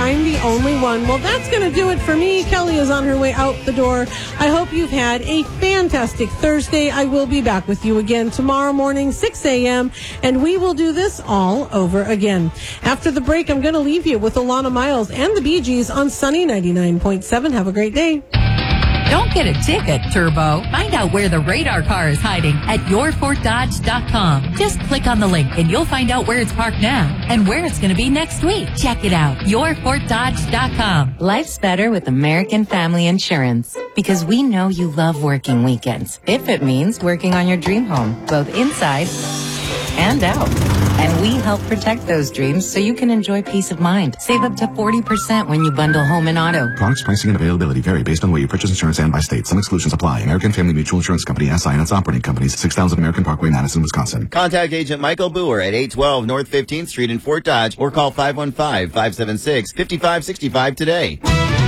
I'm the only one. Well, that's going to do it for me. Kelly is on her way out the door. I hope you've had a fantastic Thursday. I will be back with you again tomorrow morning, 6 a.m., and we will do this all over again. After the break, I'm going to leave you with Alana Miles and the Bee Gees on Sunny 99.7. Have a great day. Don't get a ticket, Turbo. Find out where the radar car is hiding at yourfortdodge.com. Just click on the link and you'll find out where it's parked now and where it's going to be next week. Check it out. yourfortdodge.com. Life's better with American Family Insurance because we know you love working weekends. If it means working on your dream home, both inside and out. And we help protect those dreams so you can enjoy peace of mind. Save up to 40% when you bundle home and auto. Products, pricing, and availability vary based on where you purchase insurance and by state. Some exclusions apply. American Family Mutual Insurance Company, SI, and its operating companies, 6000 American Parkway, Madison, Wisconsin. Contact Agent Michael Boer at 812 North 15th Street in Fort Dodge or call 515-576-5565 today.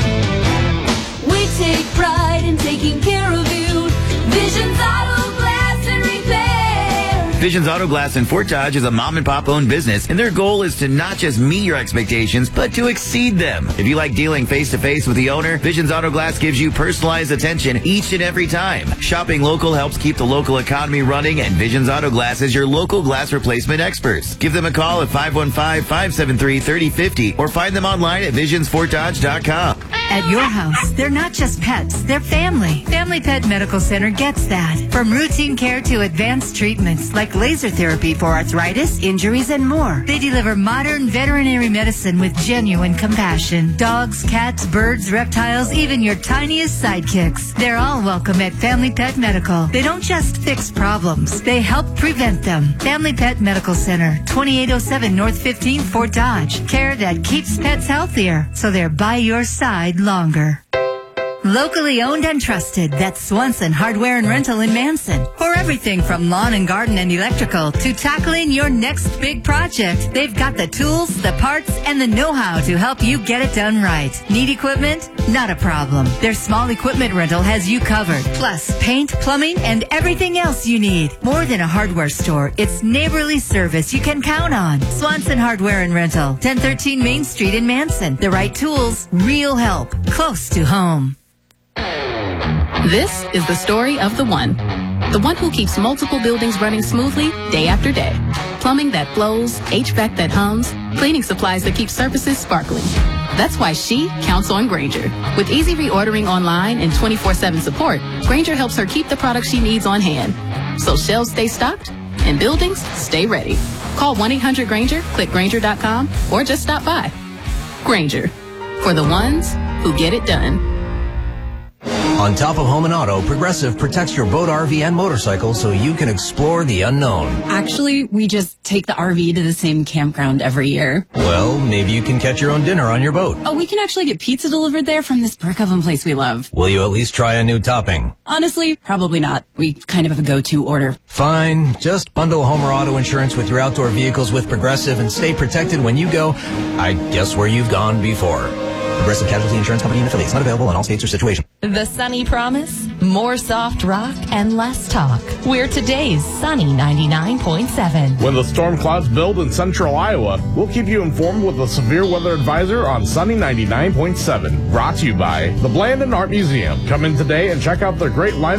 We take pride in taking care of you. Visions Auto Glass and Repair. Visions Auto Glass in Fort Dodge is a mom-and-pop owned business, and their goal is to not just meet your expectations, but to exceed them. If you like dealing face-to-face with the owner, Visions Auto Glass gives you personalized attention each and every time. Shopping local helps keep the local economy running, and Visions Auto Glass is your local glass replacement experts. Give them a call at 515-573-3050 or find them online at visionsfortdodge.com. At your house, they're not just pets, they're family. Family Pet Medical Center gets that. From routine care to advanced treatments like laser therapy for arthritis, injuries, and more. They deliver modern veterinary medicine with genuine compassion. Dogs, cats, birds, reptiles, even your tiniest sidekicks. They're all welcome at Family Pet Medical. They don't just fix problems, they help prevent them. Family Pet Medical Center, 2807 North 15th, Fort Dodge. Care that keeps pets healthier, so they're by your side longer. Locally owned and trusted, that's Swanson Hardware and Rental in Manson. For everything from lawn and garden and electrical to tackling your next big project, they've got the tools, the parts, and the know-how to help you get it done right. Need equipment? Not a problem. Their small equipment rental has you covered. Plus, paint, plumbing, and everything else you need. More than a hardware store, it's neighborly service you can count on. Swanson Hardware and Rental, 1013 Main Street in Manson. The right tools, real help, close to home. This is the story of the one who keeps multiple buildings running smoothly day after day. Plumbing that flows, HVAC that hums, cleaning supplies that keep surfaces sparkling. That's why she counts on Grainger. With easy reordering online and 24/7 support, Grainger helps her keep the products she needs on hand. So shelves stay stocked and buildings stay ready. Call 1-800-GRAINGER, click Grainger.com, or just stop by. Grainger, for the ones who get it done. On top of home and auto, Progressive protects your boat, RV, and motorcycle so you can explore the unknown. Actually, we just take the RV to the same campground every year. Well, maybe you can catch your own dinner on your boat. Oh, we can actually get pizza delivered there from this brick oven place we love. Will you at least try a new topping? Honestly, probably not. We kind of have a go-to order. Fine. Just bundle home or auto insurance with your outdoor vehicles with Progressive and stay protected when you go, I guess, where you've gone before. Progressive Casualty Insurance Company and affiliates. Not available in all states or situations. The Sunny Promise? More soft rock and less talk. We're today's Sunny 99.7. When the storm clouds build in central Iowa, we'll keep you informed with a severe weather advisor on Sunny 99.7. Brought to you by the Blandon Art Museum. Come in today and check out their great lineup